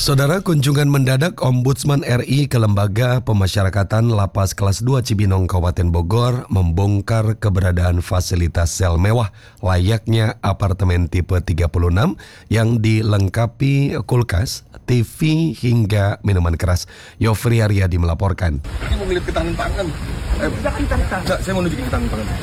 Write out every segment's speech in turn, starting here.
Saudara, kunjungan mendadak Ombudsman RI ke Lembaga Pemasyarakatan Lapas Kelas 2 Cibinong, Kabupaten Bogor membongkar keberadaan fasilitas sel mewah layaknya apartemen tipe 36 yang dilengkapi kulkas, TV hingga minuman keras. Yofri Haryadi melaporkan. Ini mau ngeliat ketahanan pangan. Saya mau nunjukin ketahanan pangan.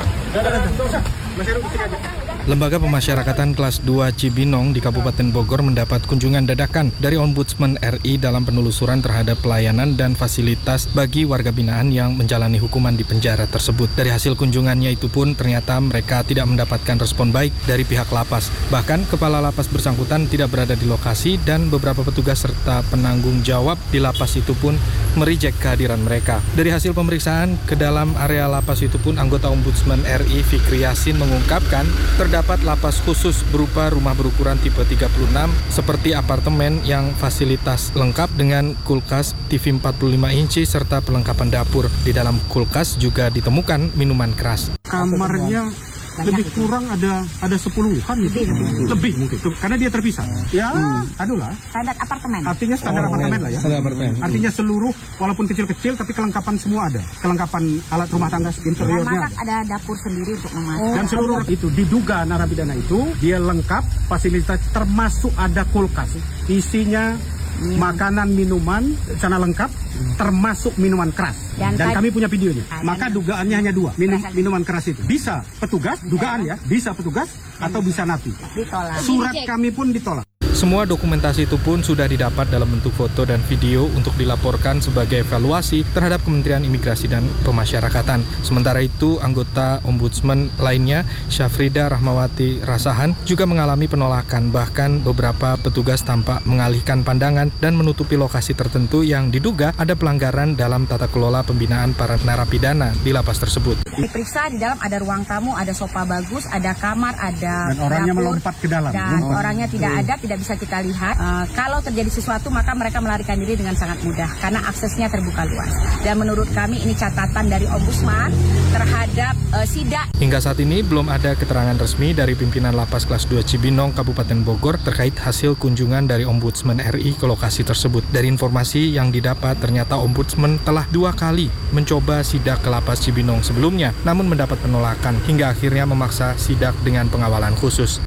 Lembaga Pemasyarakatan Kelas 2 Cibinong di Kabupaten Bogor mendapat kunjungan dadakan dari Ombudsman RI dalam penelusuran terhadap pelayanan dan fasilitas bagi warga binaan yang menjalani hukuman di penjara tersebut. Dari hasil kunjungannya itu pun ternyata mereka tidak mendapatkan respon baik dari pihak lapas. Bahkan kepala lapas bersangkutan tidak berada di lokasi dan beberapa petugas serta penanggung jawab di lapas itu pun merijek kehadiran mereka. Dari hasil pemeriksaan ke dalam area lapas itu pun anggota Ombudsman RI Fikri Yasin mengungkapkan terdapat lapas khusus berupa rumah berukuran tipe 36 seperti apartemen yang fasilitas lengkap dengan kulkas, TV 45 inci serta perlengkapan dapur. Di dalam kulkas juga ditemukan minuman keras. Kamarnya lebih kurang ada 10-an gitu. Lebih mungkin karena dia terpisah. Ya, adulah. Standar apartemen. Artinya standar apartemen lah ya. Standar apartemen. Artinya seluruh walaupun kecil-kecil tapi kelengkapan semua ada. Kelengkapan alat rumah tangga interiornya. Ada dapur sendiri untuk memasak. Dan seluruh itu diduga narapidana itu dia lengkap fasilitas termasuk ada kulkas. Isinya makanan, minuman, sana lengkap, termasuk minuman keras. Dan kami punya videonya. Maka dugaannya hanya dua, minuman keras itu. Bisa petugas, dugaan ya, bisa petugas atau bisa napi. Ditolak. Surat kami pun ditolak. Semua dokumentasi itu pun sudah didapat dalam bentuk foto dan video untuk dilaporkan sebagai evaluasi terhadap Kementerian Imigrasi dan Pemasyarakatan. Sementara itu, anggota Ombudsman lainnya, Syafrida Rahmawati Rasahan, juga mengalami penolakan. Bahkan beberapa petugas tampak mengalihkan pandangan dan menutupi lokasi tertentu yang diduga ada pelanggaran dalam tata kelola pembinaan para narapidana di lapas tersebut. Diperiksa di dalam ada ruang tamu, ada sofa bagus, ada kamar, ada Dan orangnya dapur, melompat ke dalam. dan orangnya tidak ada, tidak bisa kita lihat. Kalau terjadi sesuatu maka mereka melarikan diri dengan sangat mudah karena aksesnya terbuka luas. Dan menurut kami ini catatan dari Ombudsman terhadap sidak. Hingga saat ini belum ada keterangan resmi dari pimpinan Lapas Kelas 2 Cibinong, Kabupaten Bogor terkait hasil kunjungan dari Ombudsman RI ke lokasi tersebut. Dari informasi yang didapat, ternyata Ombudsman telah 2 kali mencoba sidak ke Lapas Cibinong sebelumnya, namun mendapat penolakan hingga akhirnya memaksa sidak dengan pengawalan khusus.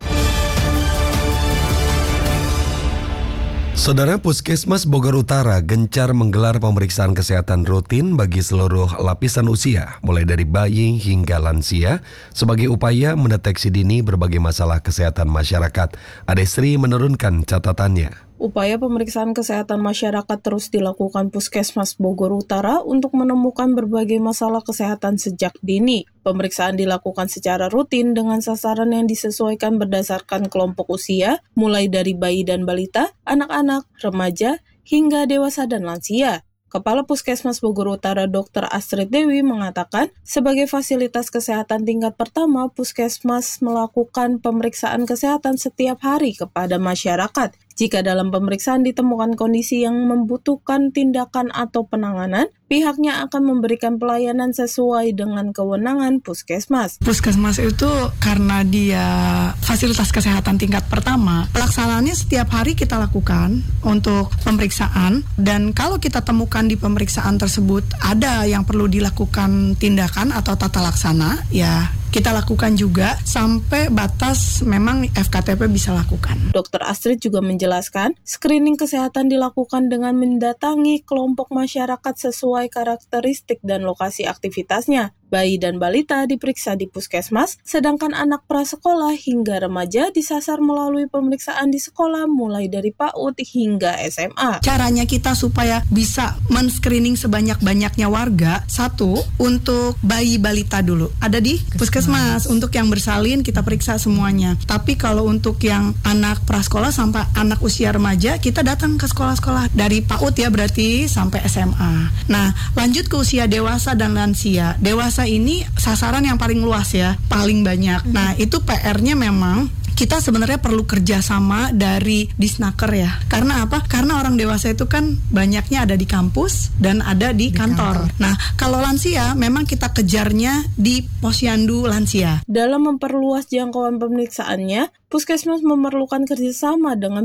Saudara, Puskesmas Bogor Utara gencar menggelar pemeriksaan kesehatan rutin bagi seluruh lapisan usia, mulai dari bayi hingga lansia, sebagai upaya mendeteksi dini berbagai masalah kesehatan masyarakat. Adesri menurunkan catatannya. Upaya pemeriksaan kesehatan masyarakat terus dilakukan Puskesmas Bogor Utara untuk menemukan berbagai masalah kesehatan sejak dini. Pemeriksaan dilakukan secara rutin dengan sasaran yang disesuaikan berdasarkan kelompok usia, mulai dari bayi dan balita, anak-anak, remaja, hingga dewasa dan lansia. Kepala Puskesmas Bogor Utara Dr. Astrid Dewi mengatakan, sebagai fasilitas kesehatan tingkat pertama, Puskesmas melakukan pemeriksaan kesehatan setiap hari kepada masyarakat. Jika dalam pemeriksaan ditemukan kondisi yang membutuhkan tindakan atau penanganan, pihaknya akan memberikan pelayanan sesuai dengan kewenangan Puskesmas. Puskesmas itu karena dia fasilitas kesehatan tingkat pertama, pelaksanaannya setiap hari kita lakukan untuk pemeriksaan, dan kalau kita temukan di pemeriksaan tersebut ada yang perlu dilakukan tindakan atau tata laksana, ya kita lakukan juga sampai batas memang FKTP bisa lakukan. Dr. Astrid juga menjelaskan, screening kesehatan dilakukan dengan mendatangi kelompok masyarakat sesuai karakteristik dan lokasi aktivitasnya. Bayi dan balita diperiksa di Puskesmas, sedangkan anak prasekolah hingga remaja disasar melalui pemeriksaan di sekolah mulai dari PAUD hingga SMA. Caranya kita supaya bisa men-screening sebanyak-banyaknya warga, satu, untuk bayi balita dulu. Ada di Puskesmas, untuk yang bersalin kita periksa semuanya. Tapi kalau untuk yang anak prasekolah sampai anak usia remaja, kita datang ke sekolah-sekolah. Dari PAUD ya berarti sampai SMA. Nah, lanjut ke usia dewasa dan lansia. Dewasa ini sasaran yang paling luas ya, paling banyak. Nah, itu PR-nya memang kita sebenarnya perlu kerjasama dari Disnaker ya. Karena apa? Karena orang dewasa itu kan banyaknya ada di kampus dan ada di kantor. Nah, kalau lansia memang kita kejarnya di posyandu lansia. Dalam memperluas jangkauan pemeriksaannya, Puskesmas memerlukan kerjasama dengan